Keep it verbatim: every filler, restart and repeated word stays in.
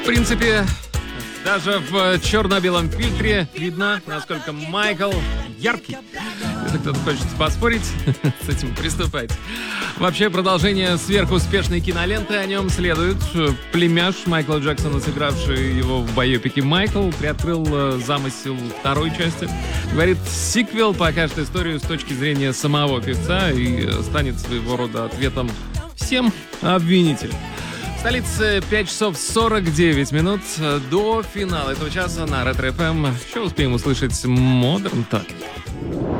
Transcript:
В принципе, даже в черно-белом фильтре видно, насколько Майкл яркий. Если кто-то хочет поспорить, с этим приступайте. Вообще, продолжение сверхуспешной киноленты о нем следует. Племяш Майкла Джексона, сыгравший его в байопике «Майкл», приоткрыл замысел второй части. Говорит, сиквел покажет историю с точки зрения самого певца и станет своего рода ответом всем обвинителям. В столице пять часов сорок девять минут до финала этого часа на Ретро эф эм. Еще успеем услышать Modern Talking.